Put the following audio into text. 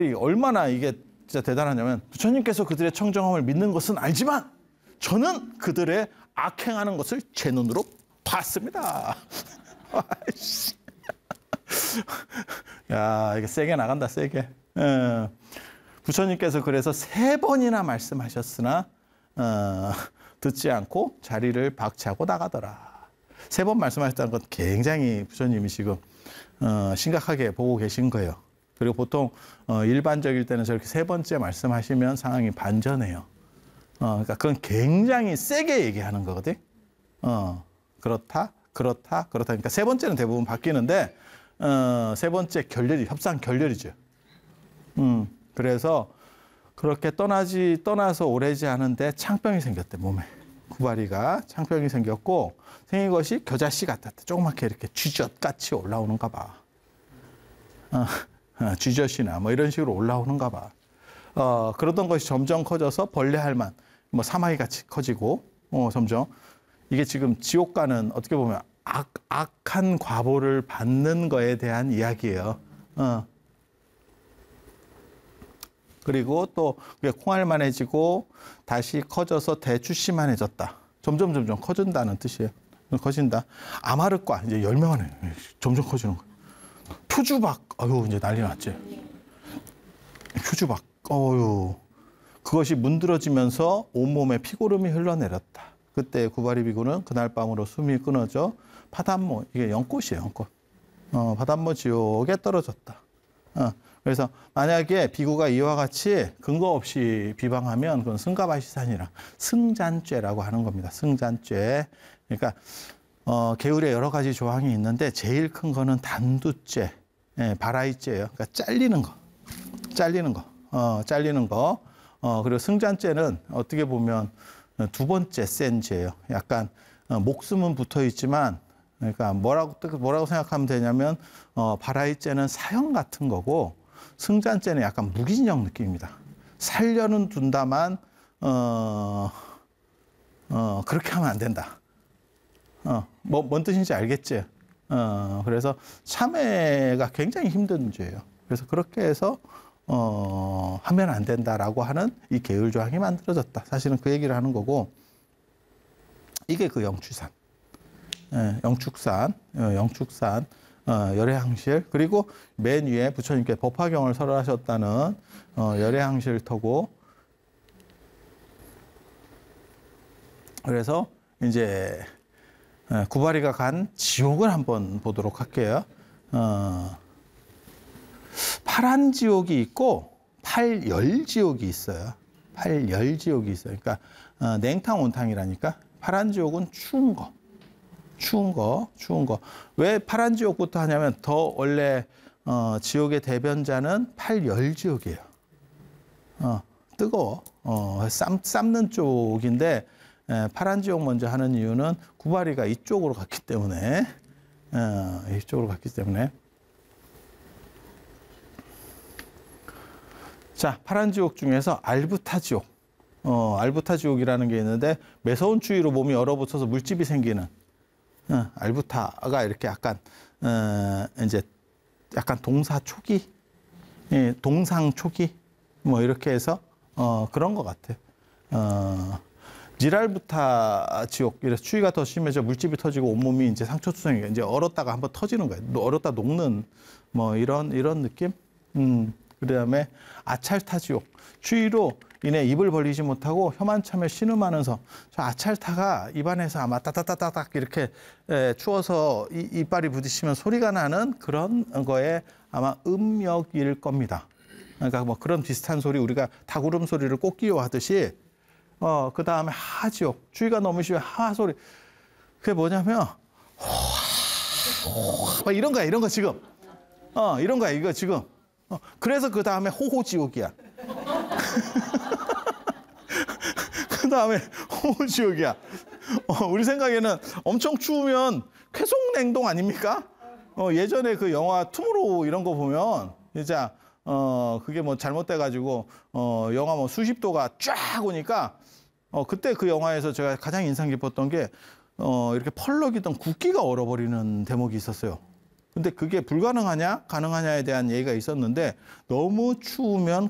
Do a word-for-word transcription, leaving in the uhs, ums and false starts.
얼마나 이게 진짜 대단하냐면 부처님께서 그들의 청정함을 믿는 것은 알지만 저는 그들의 악행하는 것을 제 눈으로 봤습니다. 야, 이게 세게 나간다, 세게. 예. 부처님께서 그래서 세 번이나 말씀하셨으나 어, 듣지 않고 자리를 박차고 나가더라. 세 번 말씀하셨다는 건 굉장히 부처님이 지금 어, 심각하게 보고 계신 거예요. 그리고 보통 어, 일반적일 때는 저렇게 세 번째 말씀하시면 상황이 반전해요. 어, 그러니까 그건 굉장히 세게 얘기하는 거거든. 어, 그렇다, 그렇다, 그렇다. 그러니까 세 번째는 대부분 바뀌는데 어, 세 번째 결렬이 협상 결렬이죠. 음, 그래서 그렇게 떠나지 떠나서 오래지 않은데 창병이 생겼대 몸에. 구바리가 창병이 생겼고 생긴 것이 겨자씨 같았대. 조그맣게 이렇게 쥐젖같이 올라오는가 봐. 어, 어, 쥐젖이나 뭐 이런 식으로 올라오는가 봐. 어, 그러던 것이 점점 커져서 벌레할만, 뭐 사마귀 같이 커지고 어, 점점 이게 지금 지옥 가는 어떻게 보면 악, 악한 과보를 받는 거에 대한 이야기예요. 어. 그리고 또 콩알만해지고 다시 커져서 대추씨만해졌다. 점점 점점 커진다는 뜻이에요. 커진다. 아마르과 이제 열매만해. 점점 커지는 거예요. 표주박, 아유 이제 난리 났지. 표주박, 어유 그것이 문드러지면서 온몸에 피고름이 흘러내렸다. 그때 구바리 비구는 그날 밤으로 숨이 끊어져 파단모, 이게 연꽃이에요, 연꽃. 어, 파단모 지옥에 떨어졌다. 어. 그래서 만약에 비구가 이와 같이 근거 없이 비방하면 그건 승가바시산이라 승잔죄라고 하는 겁니다. 승잔죄. 그러니까 어, 계율에 여러 가지 조항이 있는데 제일 큰 거는 단두죄, 예, 바라이죄예요. 그러니까 잘리는 거, 잘리는 거, 어, 잘리는 거. 어, 그리고 승잔죄는 어떻게 보면 두 번째 센 죄예요. 약간 어, 목숨은 붙어 있지만. 그러니까 뭐라고 뭐라고 생각하면 되냐면 어, 바라이죄는 사형 같은 거고 승잔죄는 약간 무기징역 느낌입니다. 살려는 둔다만 어, 어, 그렇게 하면 안 된다. 어, 뭐, 뭔 뜻인지 알겠지? 어, 그래서 참회가 굉장히 힘든 죄예요. 그래서 그렇게 해서 어, 하면 안 된다라고 하는 이 계율 조항이 만들어졌다. 사실은 그 얘기를 하는 거고 이게 그 영추산. 예, 영축산, 어, 영축산, 어, 열애항실, 그리고 맨 위에 부처님께 법화경을 설하셨다는 어, 열애항실터고, 그래서 이제 예, 구바리가 간 지옥을 한번 보도록 할게요. 어, 파란 지옥이 있고 팔열 지옥이 있어요. 팔열 지옥이 있어요. 그러니까 어, 냉탕 온탕이라니까. 파란 지옥은 추운 거. 추운 거, 추운 거. 왜 파란 지옥부터 하냐면 더 원래 어, 지옥의 대변자는 팔열 지옥이에요. 어, 뜨거워. 어, 삶, 삶는 쪽인데 에, 파란 지옥 먼저 하는 이유는 구바리가 이쪽으로 갔기 때문에 어, 이쪽으로 갔기 때문에. 자, 파란 지옥 중에서 알부타 지옥. 어, 알부타 지옥이라는 게 있는데 매서운 추위로 몸이 얼어붙어서 물집이 생기는 어, 알부타가 이렇게 약간 어, 이제 약간 동사 초기, 예, 동상 초기 뭐 이렇게 해서 어, 그런 것 같아. 어, 지랄부타 지옥. 이래서 추위가 더 심해져 물집이 터지고 온몸이 이제 상처투성이 이제 얼었다가 한번 터지는 거예요. 얼었다 녹는 뭐 이런 이런 느낌. 음, 그다음에 아찰타 지옥. 추위로 인해 입을 벌리지 못하고 혀만 차며 신음하면서 저 아찰타가 입안에서 아마 따따따따딱 이렇게 에, 추워서 이, 이빨이 부딪히면 소리가 나는 그런 거에 아마 음역일 겁니다. 그러니까 뭐 그런 비슷한 소리 우리가 닭울음 소리를 꽃기호 하듯이 어, 그 다음에 하지옥. 추위가 너무 심해 하 소리. 그게 뭐냐면 막 이런 거야 이런 거 지금. 어 이런 거야 이거 지금. 어, 그래서 그 다음에 호호지옥이야. 그 다음에 호호지옥이야. 어, 우리 생각에는 엄청 추우면 쾌속냉동 아닙니까? 어, 예전에 그 영화 투모로우 이런 거 보면 진짜 어, 그게 뭐 잘못돼가지고 어, 영화 뭐 수십 도가 쫙 오니까 어, 그때 그 영화에서 제가 가장 인상 깊었던 게 어, 이렇게 펄럭이던 국기가 얼어버리는 대목이 있었어요. 근데 그게 불가능하냐, 가능하냐에 대한 얘기가 있었는데 너무 추우면